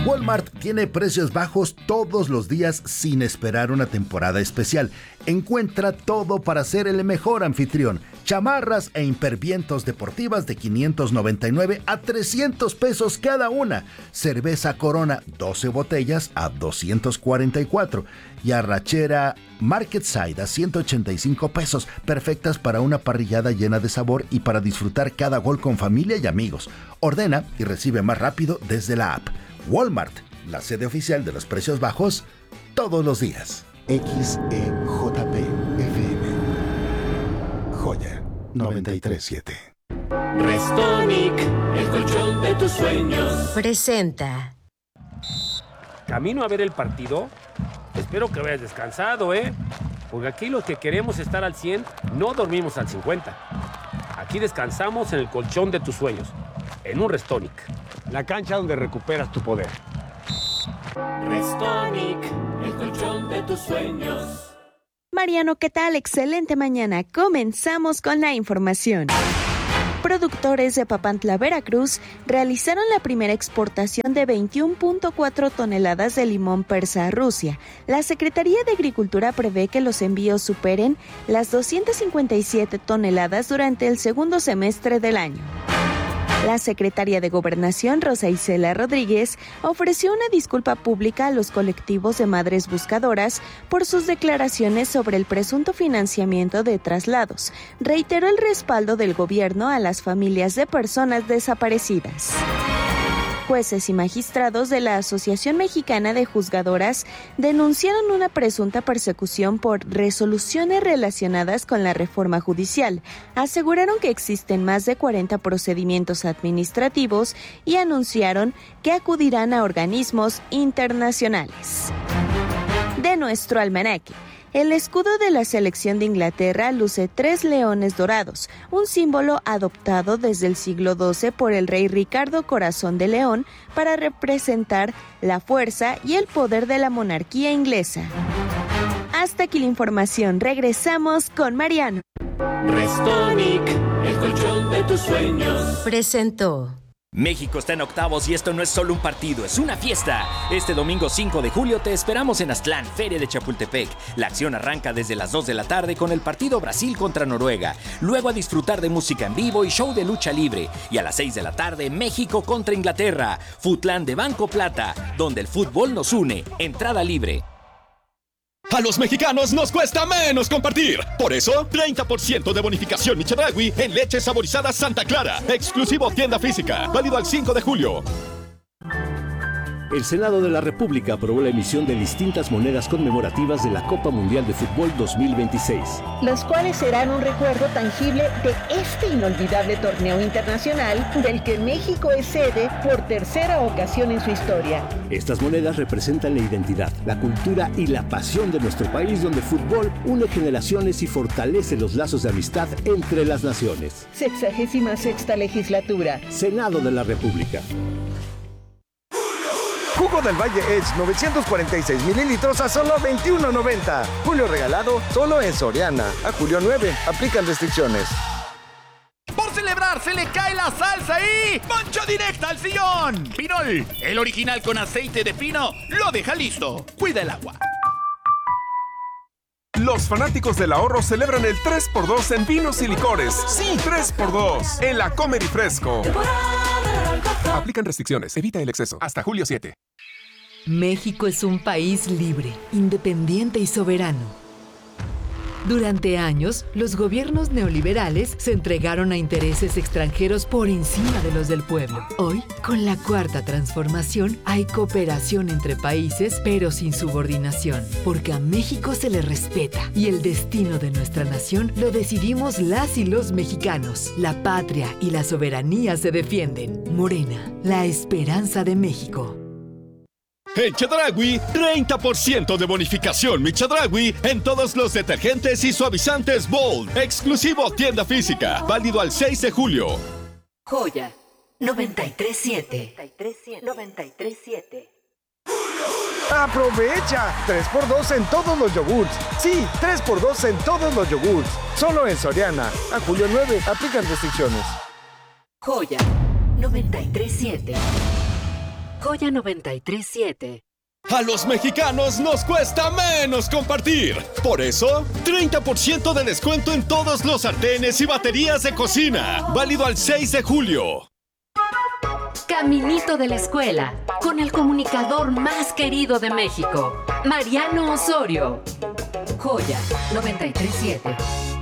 Walmart tiene precios bajos todos los días sin esperar una temporada especial. Encuentra todo para ser el mejor anfitrión. Chamarras e impervientos deportivas de 599 a 300 pesos cada una. Cerveza Corona, 12 botellas a 244. Y arrachera Market Side a 185 pesos, perfectas para una parrillada llena de sabor y para disfrutar cada gol con familia y amigos. Ordena y recibe más rápido desde la app. Walmart, la sede oficial de los precios bajos, todos los días. XEJP FM. Joya 93.7. Restonic, el colchón de tus sueños. Presenta. ¿Camino a ver el partido? Espero que hayas descansado, porque aquí los que queremos estar al 100 no dormimos al 50. Aquí descansamos en el colchón de tus sueños, en un Restonic. La cancha donde recuperas tu poder. Restonic, el colchón de tus sueños. Mariano, ¿qué tal? Excelente mañana. Comenzamos con la información. Productores de Papantla, Veracruz, realizaron la primera exportación de 21.4 toneladas de limón persa a Rusia. La Secretaría de Agricultura prevé que los envíos superen las 257 toneladas durante el segundo semestre del año. La secretaria de Gobernación, Rosa Isela Rodríguez, ofreció una disculpa pública a los colectivos de madres buscadoras por sus declaraciones sobre el presunto financiamiento de traslados. Reiteró el respaldo del gobierno a las familias de personas desaparecidas. Jueces y magistrados de la Asociación Mexicana de Juzgadoras denunciaron una presunta persecución por resoluciones relacionadas con la reforma judicial. Aseguraron que existen más de 40 procedimientos administrativos y anunciaron que acudirán a organismos internacionales. De nuestro almanaque. El escudo de la selección de Inglaterra luce 3 leones dorados, un símbolo adoptado desde el siglo XII por el rey Ricardo Corazón de León para representar la fuerza y el poder de la monarquía inglesa. Hasta aquí la información. Regresamos con Mariano. Restonic, el colchón de tus sueños. Presentó. México está en octavos y esto no es solo un partido, es una fiesta. Este domingo 5 de julio te esperamos en Aztlán, Feria de Chapultepec. La acción arranca desde las 2 de la tarde con el partido Brasil contra Noruega. Luego a disfrutar de música en vivo y show de lucha libre. Y a las 6 de la tarde, México contra Inglaterra. Futlán de Banco Plata, donde el fútbol nos une. Entrada libre. A los mexicanos nos cuesta menos compartir. Por eso, 30% de bonificación Chedraui en leche saborizada Santa Clara. Exclusivo tienda física. Válido al 5 de julio. El Senado de la República aprobó la emisión de distintas monedas conmemorativas de la Copa Mundial de Fútbol 2026. Los cuales serán un recuerdo tangible de este inolvidable torneo internacional del que México es sede por tercera ocasión en su historia. Estas monedas representan la identidad, la cultura y la pasión de nuestro país, donde el fútbol une generaciones y fortalece los lazos de amistad entre las naciones. 66ª legislatura. Senado de la República. Jugo del Valle Edge 946 mililitros a solo $21.90. Julio regalado solo en Soriana. A julio 9. Aplican restricciones. Por celebrar se le cae la salsa y ¡poncho directa al sillón! Pinol, el original con aceite de pino, lo deja listo. Cuida el agua. Los fanáticos del ahorro celebran el 3x2 en vinos y licores. Sí, 3x2 en la Comer y Fresco. Aplican restricciones. Evita el exceso. Hasta julio 7. México es un país libre, independiente y soberano. Durante años, los gobiernos neoliberales se entregaron a intereses extranjeros por encima de los del pueblo. Hoy, con la Cuarta Transformación, hay cooperación entre países, pero sin subordinación, porque a México se le respeta y el destino de nuestra nación lo decidimos las y los mexicanos. La patria y la soberanía se defienden. Morena, la esperanza de México. En Chedraui, 30% de bonificación Mi Chedraui en todos los detergentes y suavizantes Bold. Exclusivo tienda física. Válido al 6 de julio. Joya 93.7. 93.7. ¡Aprovecha! 3x2 en todos los yogurts. Sí, 3x2 en todos los yogurts. Solo en Soriana. A julio 9. Aplican restricciones. Joya 93.7. Joya 93.7. A los mexicanos nos cuesta menos compartir. Por eso, 30% de descuento en todos los sartenes y baterías de cocina. Válido al 6 de julio. Caminito de la escuela, con el comunicador más querido de México, Mariano Osorio. Joya 93.7.